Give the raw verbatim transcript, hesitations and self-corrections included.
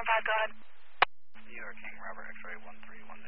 five, go ahead. Sierra King, Robert, X-ray one three one